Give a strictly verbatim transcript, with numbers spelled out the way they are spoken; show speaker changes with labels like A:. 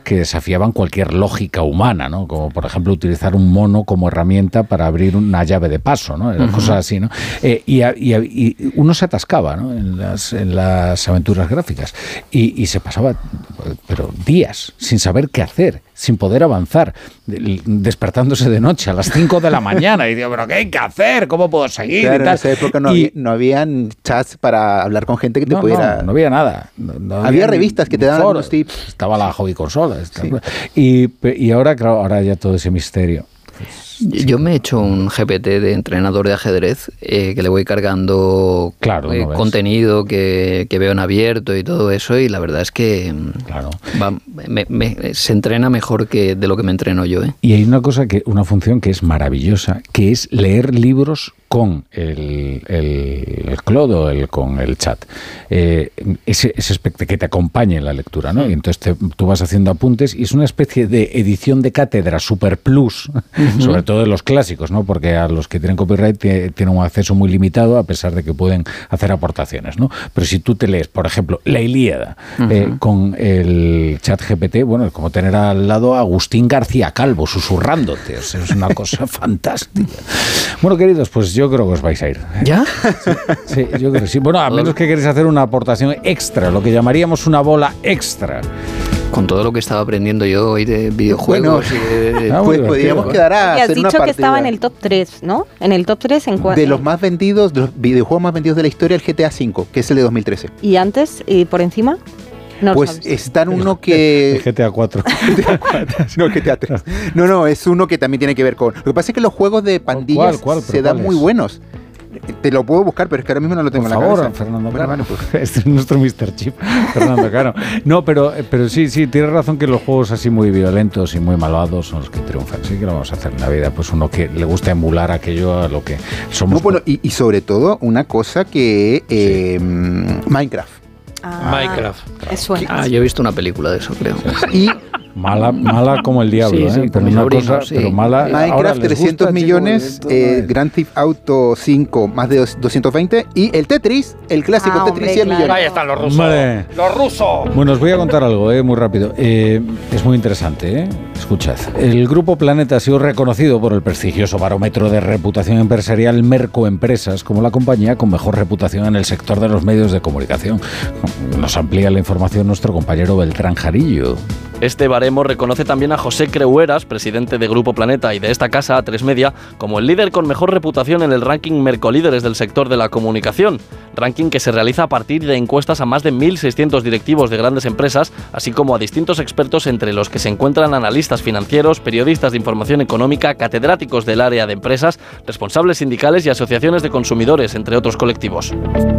A: que desafiaban cualquier lógica humana, ¿no? Como por ejemplo utilizar un mono como herramienta para abrir una llave de paso, ¿no? Uh-huh. Cosas así, ¿no? Eh, y, y, y uno se atascaba, ¿no? En las, en las aventuras gráficas y, y se pasaba, pero días sin saber qué hacer, sin poder avanzar, despertándose de noche a las cinco de la mañana y digo, pero ¿qué hay que hacer? ¿Cómo puedo seguir?
B: Claro,
A: y tal.
B: en esa época no,
A: y,
B: había, no habían chats para hablar con gente que te
A: no,
B: pudiera...
A: No, no había nada. No, no
B: había,
A: había
B: revistas que te daban unos tips.
A: Estaba la hobby consola.
B: Sí.
A: Y, y ahora, claro, ahora ya todo ese misterio.
C: Pues, yo me he hecho un G P T de entrenador de ajedrez eh, que le voy cargando
A: claro,
C: eh,
A: ¿no
C: contenido que, que veo en abierto y todo eso, y la verdad es que
A: claro.
C: va, me, me, se entrena mejor que de lo que me entreno yo. ¿eh?
A: Y hay una cosa que, una función que es maravillosa, que es leer libros con el, el, el clodo, el, con el chat. Eh, ese, ese aspecto que te acompañe en la lectura, ¿no? Y entonces te, tú vas haciendo apuntes y es una especie de edición de cátedra super plus, uh-huh. sobre todo de los clásicos, ¿no? Porque a los que tienen copyright t- tienen un acceso muy limitado a pesar de que pueden hacer aportaciones, ¿no? Pero si tú te lees, por ejemplo, la Ilíada uh-huh. eh, con el chat G P T, bueno, es como tener al lado a Agustín García Calvo susurrándote, o sea, es una cosa fantástica. Bueno, queridos, pues yo creo que os vais a ir.
C: ¿Ya?
A: Sí, sí, yo creo que sí. Bueno, a menos que queréis hacer una aportación extra, lo que llamaríamos una bola extra.
C: Con todo lo que estaba aprendiendo yo hoy de videojuegos.
B: Bueno,
C: y de,
A: ah,
B: pues podríamos quedar a
D: y has
B: hacer una
D: dicho
B: partida.
D: Que estaba en el top tres, ¿no? En el top tres en cuanto...
B: De los más vendidos, de los videojuegos más vendidos de la historia, el G T A cinco, que es el de dos mil trece.
D: ¿Y antes? ¿Y por encima? No
B: pues está en uno que...
A: El G T A cuatro.
B: G T A cuatro. No, el G T A tres. No, no, es uno que también tiene que ver con... Lo que pasa es que los juegos de pandillas
A: ¿Cuál, cuál?
B: se dan muy
A: es?
B: buenos. Te lo puedo buscar, pero es que ahora mismo no lo tengo
A: Por
B: en la
A: favor,
B: cabeza.
A: Fernando
B: bueno,
A: Caro.
B: bueno, pues.
A: Este es nuestro mister Chip, Fernando Caro. No, pero, pero sí, sí, tienes razón que los juegos así muy violentos y muy malvados son los que triunfan. Sí que lo vamos a hacer en la vida. Pues uno que le gusta emular aquello a lo que somos.
B: No, bueno, y, y sobre todo una cosa que... Eh, sí. Minecraft.
D: Ah,
E: Minecraft.
D: Eso es.
C: Ah, yo he visto una película de eso, creo.
B: Y...
A: Mala, mala como el diablo,
C: sí, sí,
A: ¿eh? Pero, una
C: sobrinos,
A: cosa,
C: sí.
A: pero mala.
B: Minecraft trescientos millones, eh, Grand Theft Auto cinco más de doscientos veinte y el Tetris, el clásico
D: ah,
B: Tetris
D: hombre,
B: cien
D: claro.
B: millones.
E: Ahí están los rusos.
A: Vale.
E: ¡Los rusos!
A: Bueno, os voy a contar algo, eh, muy rápido. Eh, es muy interesante, ¿eh? Escuchad. El Grupo Planeta ha sido reconocido por el prestigioso barómetro de reputación empresarial Merco Empresas como la compañía con mejor reputación en el sector de los medios de comunicación. Nos amplía la información nuestro compañero Beltrán Jarillo.
F: Este baremo reconoce también a José Creueras, presidente de Grupo Planeta y de esta casa, A tres Media, como el líder con mejor reputación en el ranking Mercolíderes del sector de la comunicación, ranking que se realiza a partir de encuestas a más de mil seiscientos directivos de grandes empresas, así como a distintos expertos entre los que se encuentran analistas financieros, periodistas de información económica, catedráticos del área de empresas, responsables sindicales y asociaciones de consumidores, entre otros colectivos.